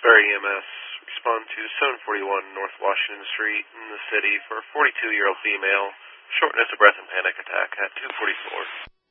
Wilkes-Barre EMS, respond to 741 North Washington Street in the city for a 42-year-old female, shortness of breath and panic attack at 244.